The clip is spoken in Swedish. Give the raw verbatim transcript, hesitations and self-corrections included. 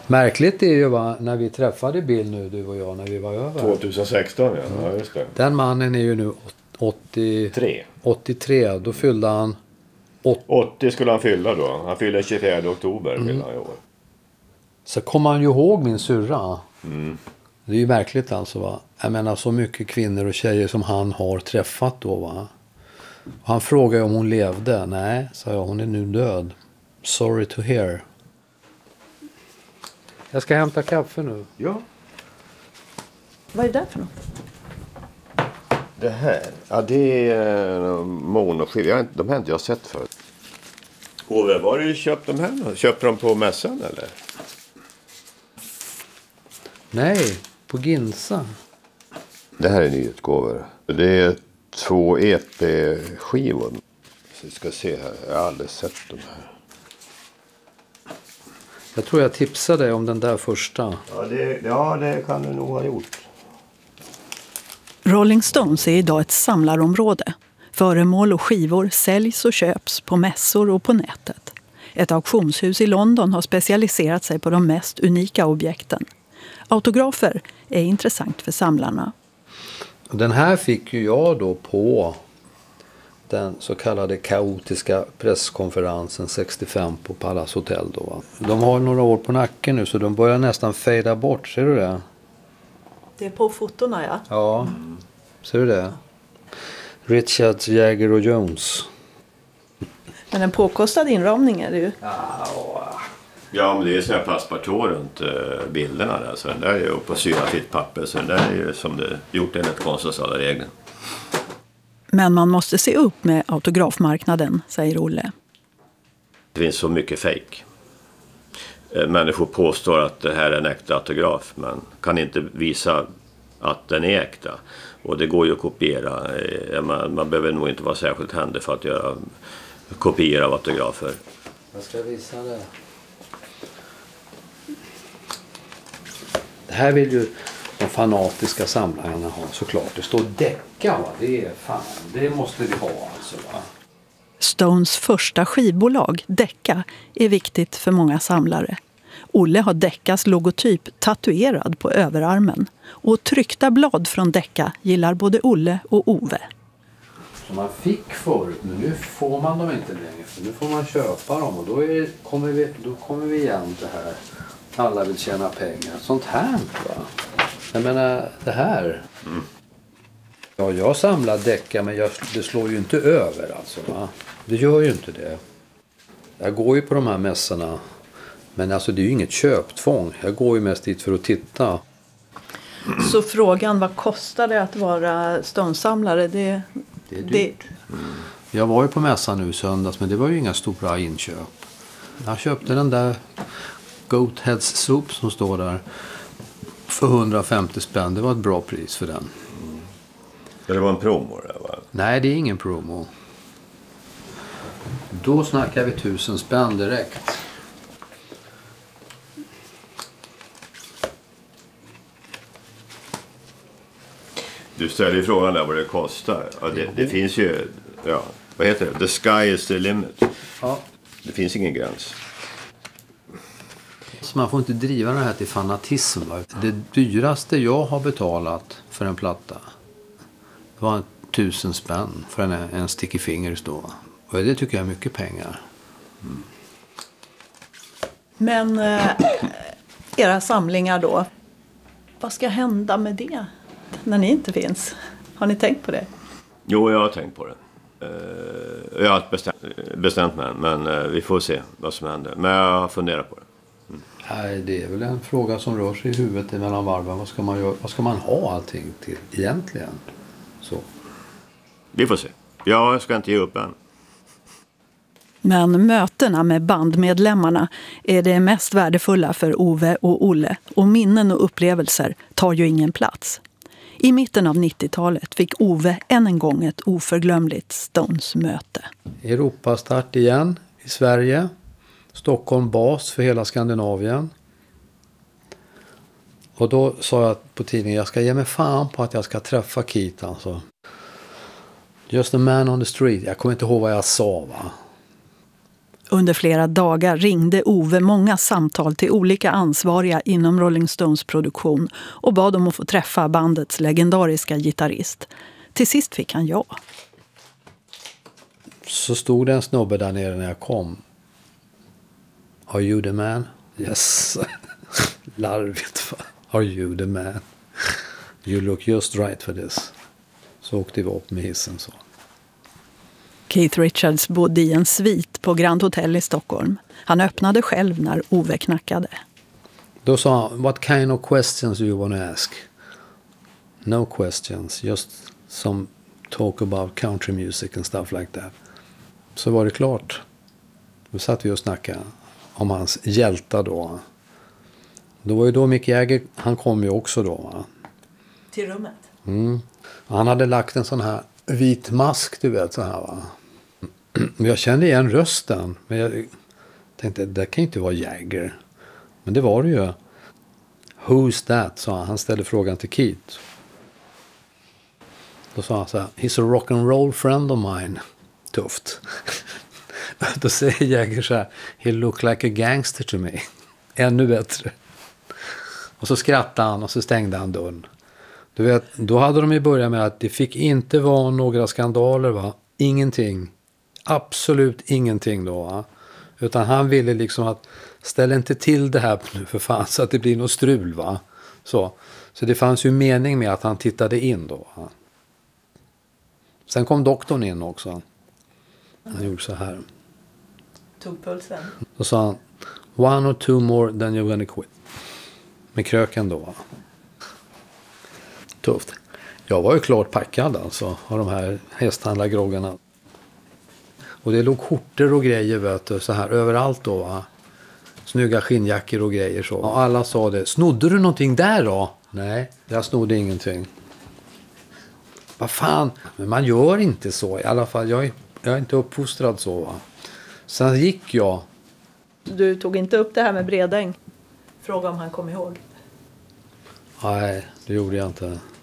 Märkligt är ju va, när vi träffade Bill nu, du och jag, när vi var över. tjugohundrasexton, ja. Mm. Ja, just det. Den mannen är ju nu åttio, åttiotre, då fyllde han... åttio. åttio skulle han fylla då. Han fyllde tjugofjärde oktober mm. i år. Så kommer han ju ihåg min syrra. Mm. Det är ju märkligt alltså va. Jag menar så mycket kvinnor och tjejer som han har träffat då va. Och han frågade om hon levde. Nej, sa jag, hon är nu död. Sorry to hear. Jag ska hämta kaffe nu. Ja. Vad är det för något? Det här? Ja, det är uh, monoskiv. De här inte jag sett förut. Ove, var har du köpt de här? Köpte de på mässan eller? Nej, på Ginsa. Det här är nyutgåvor. Det är två E P-skivor. Så vi ska se här. Jag har aldrig sett de här. Jag tror jag tipsade dig om den där första. Ja, det, ja, det kan du nog ha gjort. Rolling Stones är idag ett samlarområde. Föremål och skivor säljs och köps på mässor och på nätet. Ett auktionshus i London har specialiserat sig på de mest unika objekten. Autografer är intressant för samlarna. Den här fick ju jag då på den så kallade kaotiska presskonferensen sextiofem på Palace Hotel då va. De har några år på nacken nu så de börjar nästan fejda bort, ser du det? Det är på fotona ja. Ja, mm. Ser du det? Richards, Jagger och Jones. Men en påkostad inramning är det ju. Ja, ja men det är så här plastpartår runt uh, bilderna där. Så den där är ju på syrafitt papper. Så den där är ju som det gjort enligt konstens alla regler. Men man måste se upp med autografmarknaden, säger Olle. Det finns så mycket fake. Människor påstår att det här är en äkta autograf men kan inte visa att den är äkta. Och det går ju att kopiera. Man, man behöver nog inte vara särskilt händig för att göra kopior av autografer. Jag ska visa det. Det här vill ju de fanatiska samlarna ha såklart. Det står Decca va? Det är fan, det måste vi ha alltså va? Stones första skivbolag, Decca, är viktigt för många samlare. Olle har Deccas logotyp tatuerad på överarmen. Och tryckta blad från Decca gillar både Olle och Ove. Som man fick förut, men nu får man dem inte längre. För nu får man köpa dem och då, är, kommer, vi, då kommer vi igen det här. Alla vill tjäna pengar. Sånt här va? Jag menar, det här. Mm. Ja, jag samlar Decca men jag, det slår ju inte över alltså va? Det gör ju inte det. Jag går ju på de här mässorna. Men alltså det är ju inget köptvång. Jag går ju mest dit för att titta. Så frågan, vad kostar det att vara Stones-samlare? Det, det är dyrt. Det... Mm. Jag var ju på mässan nu söndags men det var ju inga stora inköp. Jag köpte den där Goat Heads Soup som står där för hundrafemtio spänn. Det var ett bra pris för den. Mm. Det var en promo där va? Nej, det är ingen promo. Då snackar vi tusen spänn direkt. Du ställer ju frågan där vad det kostar. Ja, det, det finns ju, ja, vad heter det? The sky is the limit. Ja. Det finns ingen gräns. Så man får inte driva det här till fanatism. Det dyraste jag har betalat för en platta var tusen spänn för en, en sticky fingers då. Och det tycker jag är mycket pengar. Mm. Men eh, era samlingar då, vad ska hända med det när ni inte finns? Har ni tänkt på det? Jo, jag har tänkt på det. Jag har bestämt, bestämt mig, men vi får se vad som händer. Men jag har funderat på det. Mm. Nej, det är väl en fråga som rör sig i huvudet mellan varven. Vad ska man göra? Vad ska man ha allting till egentligen? Så. Vi får se. Jag ska inte ge upp än. Men mötena med bandmedlemmarna är det mest värdefulla för Ove och Olle. Och minnen och upplevelser tar ju ingen plats. I mitten av nittiotalet fick Ove än en gång ett oförglömligt Stones-möte. Europastart igen i Sverige. Stockholm bas för hela Skandinavien. Och då sa jag på tidningen, jag ska ge mig fan på att jag ska träffa Keith alltså. Just a man on the street. Jag kommer inte ihåg vad jag sa va. Under flera dagar ringde Ove många samtal till olika ansvariga inom Rolling Stones produktion och bad om att få träffa bandets legendariska gitarrist. Till sist fick han ja. Så stod det en snubbe där nere när jag kom. Are you the man? Yes. Larvigt va? Are you the man? You look just right for this. Så åkte vi upp med hissen så. Keith Richards bodde i en svit på Grand Hotel i Stockholm. Han öppnade själv när Ove knackade. Då sa han, what kind of questions do you want to ask? No questions, just some talk about country music and stuff like that. Så var det klart. Då satt vi och snackade om hans hjältar då. Då var ju då Mick Jagger, han kom ju också då va? Till rummet? Mm. Han hade lagt en sån här vit mask, du vet så här va. Jag kände igen rösten, men jag tänkte det kan inte vara Jagger. Men det var det ju. Who's that? sa han. Han ställde frågan till Keith. Då sa han så här, he's a rock and roll friend of mine. Tufft. Då säger Jagger så här, he look like a gangster to me. Ännu bättre. Och så skrattade han och så stängde han dörren. Du vet, då hade de ju börjat med att det fick inte vara några skandaler va. Ingenting. Absolut ingenting då va. Utan han ville liksom att ställ inte till det här nu för fan så att det blir något strul va. Så, så det fanns ju mening med att han tittade in då va. Sen kom doktorn in också. Han gjorde så här. Tog pulsen. Då sa han, one or two more than you're gonna quit. Med kröken då va. Tufft. Jag var ju klart packad alltså av de här hästhandlargroggarna. Och det låg skjortor och grejer vet du, så här överallt då va. Snygga skinnjackor och grejer så. Och alla sa det, snodde du någonting där då? Nej, jag snodde ingenting. Vad fan, men man gör inte så i alla fall. Jag är, jag är inte uppfostrad så va. Sen gick jag. Du tog inte upp det här med Bredäng? Fråga om han kom ihåg. Nej, det gjorde jag inte.